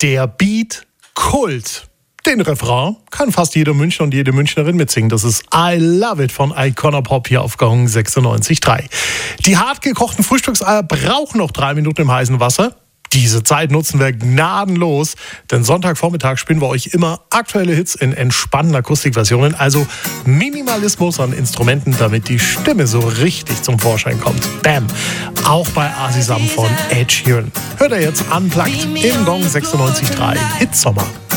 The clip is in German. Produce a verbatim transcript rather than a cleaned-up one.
Der Beat Kult. Den Refrain kann fast jeder Münchner und jede Münchnerin mitsingen. Das ist I Love It von Iconopop hier auf Gong sechsundneunzig Komma drei. Die hart gekochten Frühstückseier brauchen noch drei Minuten im heißen Wasser. Diese Zeit nutzen wir gnadenlos, denn Sonntagvormittag spielen wir euch immer aktuelle Hits in entspannten Akustikversionen, also Minimalismus an Instrumenten, damit die Stimme so richtig zum Vorschein kommt. Bam! Auch bei Asisam von Ed Sheeran. Hört ihr jetzt Unplugged im Gong sechsundneunzig Komma drei Hitsommer.